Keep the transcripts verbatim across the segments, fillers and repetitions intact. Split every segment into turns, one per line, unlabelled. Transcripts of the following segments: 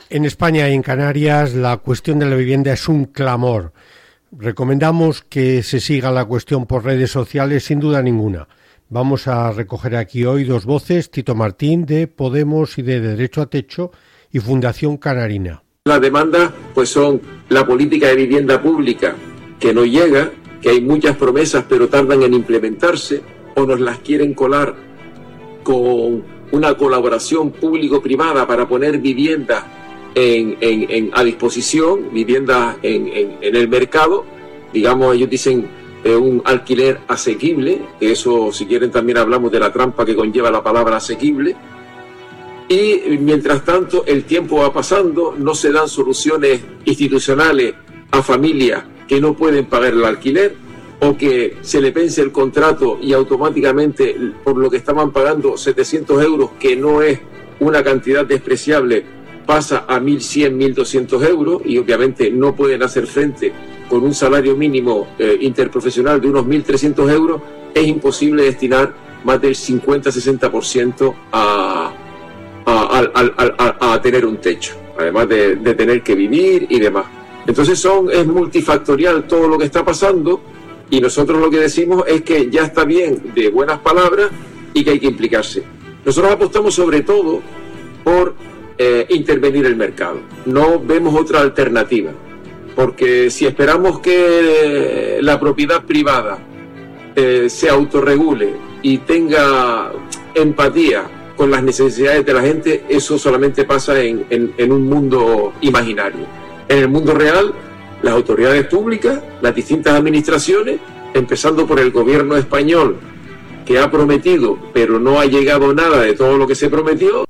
En España y en Canarias la cuestión de la vivienda es un clamor. Recomendamos que se siga la cuestión por redes sociales sin duda ninguna. Vamos a recoger aquí hoy dos voces, Tito Martín de Podemos y de Derecho a Techo y Fundación Canarina.
Las demandas pues son la política de vivienda pública que no llega, que hay muchas promesas pero tardan en implementarse o nos las quieren colar con una colaboración público-privada para poner viviendas En, en, en, a disposición, viviendas en, en, en el mercado, digamos, ellos dicen eh, un alquiler asequible, que eso, si quieren, también hablamos de la trampa que conlleva la palabra asequible, y mientras tanto el tiempo va pasando, no se dan soluciones institucionales a familias que no pueden pagar el alquiler, o que se le vence el contrato y automáticamente, por lo que estaban pagando setecientos euros, que no es una cantidad despreciable, pasa a mil cien, mil doscientos euros y obviamente no pueden hacer frente con un salario mínimo eh, interprofesional de unos mil trescientos euros, es imposible destinar más del cincuenta a sesenta por ciento a, a, a, a, a, a tener un techo, además de, de tener que vivir y demás. Entonces son, es multifactorial todo lo que está pasando y nosotros lo que decimos es que ya está bien de buenas palabras y que hay que implicarse. Nosotros apostamos sobre todo por Eh, intervenir el mercado. No vemos otra alternativa, porque si esperamos que la propiedad privada eh, se autorregule y tenga empatía con las necesidades de la gente, eso solamente pasa en, en, en un mundo imaginario. En el mundo real, las autoridades públicas, las distintas administraciones, empezando por el gobierno español, que ha prometido, pero no ha llegado nada de todo lo que se prometió.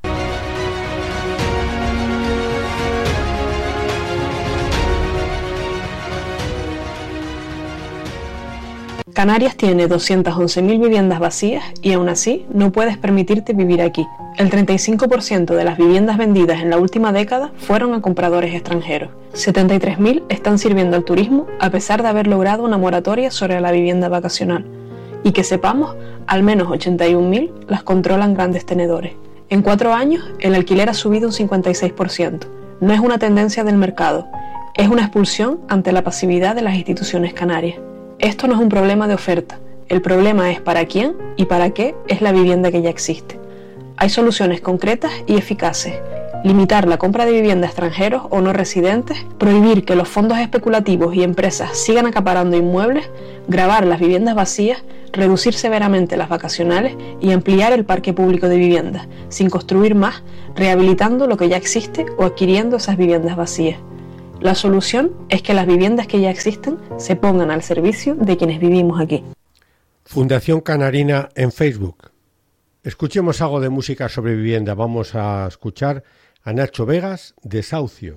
Canarias tiene doscientas once mil viviendas vacías y aún así no puedes permitirte vivir aquí. El treinta y cinco por ciento de las viviendas vendidas en la última década fueron a compradores extranjeros. setenta y tres mil están sirviendo al turismo a pesar de haber logrado una moratoria sobre la vivienda vacacional. Y que sepamos, al menos ochenta y un mil las controlan grandes tenedores. En cuatro años, el alquiler ha subido un cincuenta y seis por ciento. No es una tendencia del mercado, es una expulsión ante la pasividad de las instituciones canarias. Esto no es un problema de oferta, el problema es para quién y para qué es la vivienda que ya existe. Hay soluciones concretas y eficaces. Limitar la compra de vivienda a extranjeros o no residentes, prohibir que los fondos especulativos y empresas sigan acaparando inmuebles, gravar las viviendas vacías, reducir severamente las vacacionales y ampliar el parque público de viviendas, sin construir más, rehabilitando lo que ya existe o adquiriendo esas viviendas vacías. La solución es que las viviendas que ya existen se pongan al servicio de quienes vivimos aquí.
Fundación Canarina en Facebook. Escuchemos algo de música sobre vivienda. Vamos a escuchar a Nacho Vegas, Desahucio.